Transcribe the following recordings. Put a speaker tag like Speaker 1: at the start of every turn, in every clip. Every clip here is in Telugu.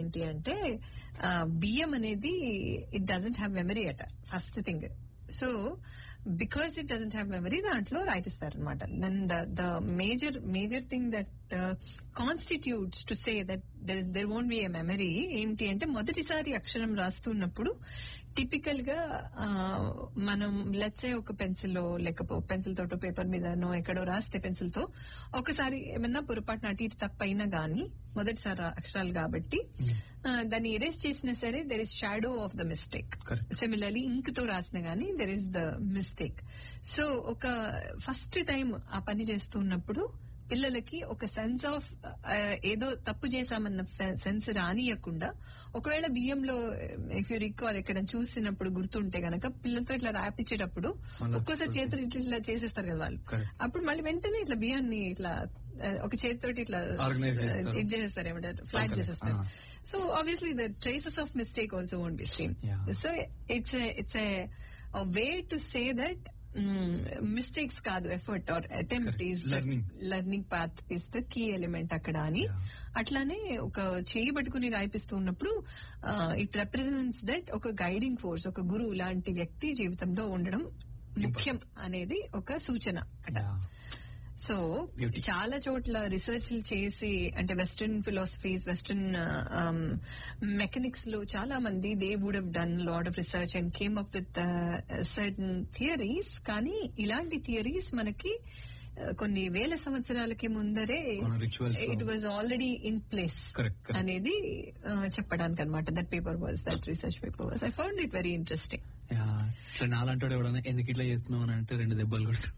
Speaker 1: ఏంటి అంటే బియ్యం అనేది ఇట్ డజంట్ హ్యావ్ మెమరీ అట first thing. So because it doesn't have memory దాంట్లో రాయిస్తారనమాట. Then the major thing that constitutes to say that there won't be a memory ఏంటి అంటే మొదటిసారి అక్షరం రాస్తున్నప్పుడు టిపికల్ గా మనం లెట్సే ఒక పెన్సిల్ లేకపోతే పెన్సిల్ తోటో పేపర్ మీదనో ఎక్కడో రాస్తే పెన్సిల్ తో ఒకసారి ఏమన్నా పొరపాటున అటు ఇటు తప్పైనా గానీ మొదటిసారి అక్షరాలు కాబట్టి దాన్ని ఎరేజ్ చేసినా సరే there is shadow of the mistake. Similarly ఇంక్ తో రాసినా గానీ there is the mistake. So ఒక ఫస్ట్ టైం ఆ పని చేస్తున్నప్పుడు పిల్లలకి ఒక సెన్స్ ఆఫ్ ఏదో తప్పు చేశామన్న సెన్స్ రానియకుండా, ఒకవేళ బియ్యంలో ఇఫ్ యూ రికాల్ ఎక్కడ చూసినప్పుడు గుర్తుంటే గనక పిల్లలతో ఇట్లా రాపించేటప్పుడు ఒక్కోసారి చేతులు ఇట్లా చేసేస్తారు కదా వాళ్ళు, అప్పుడు మళ్ళీ వెంటనే ఇట్లా బియ్యాన్ని ఇట్లా ఒక చేతితోటి ఇట్లా ఇది చేసేస్తారు, ఏమంటారు ఫ్లాగ్ చేసేస్తారు. So obviously the traces of mistake also won't be same. So it's a way to say that mistakes కాదు, effort are attempt is learning path is the key element అక్కడ అని. అట్లానే ఒక చేయి పట్టుకుని రాయిపిస్తూ ఉన్నప్పుడు ఇట్ రిప్రజెంట్స్ దట్ ఒక గైడింగ్ ఫోర్స్, ఒక గురువు లాంటి వ్యక్తి జీవితంలో ఉండడం ముఖ్యం అనేది ఒక సూచన అట. సో చాలా చోట్ల రీసెర్చ్ చేసి, అంటే వెస్టర్న్ ఫిలాసఫీస్, వెస్టర్న్ మెకానిక్స్ లో చాలా మంది they would have done lot of research and came up with certain theories. కానీ ఇలాంటి థియరీస్ మనకి కొన్ని వేల సంవత్సరాలకి ముందరే it was already in place అనేది చెప్పడానికి అనమాట. That paper was, that research paper was, I found it very interesting.
Speaker 2: నాలంటాడు ఎవడన్నా ఎందుకు ఇట్లా చేస్తున్నావు అని అంటే 2 దెబ్బలు కొడుతు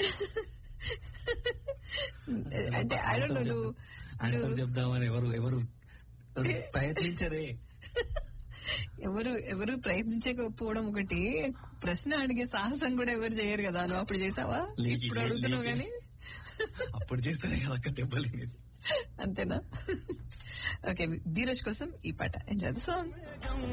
Speaker 1: అంటే
Speaker 2: ఆన్సర్ చెప్దామని ఎవరు ప్రయత్నించరే,
Speaker 1: ఎవరు ప్రయత్నించకపోవడం ఒకటి, ప్రశ్న అడిగే సాహసం కూడా ఎవరు చేయరు కదా. నువ్వు అప్పుడు చేసావా? ఇప్పుడు అడుగుతున్నావు గానీ
Speaker 2: అప్పుడు చేస్తానే కదా దెబ్బలు.
Speaker 1: అంతేనా? ఓకే, ధీరజ్ కోసం ఈ పాట ఎంజాయ్ ద సాంగ్.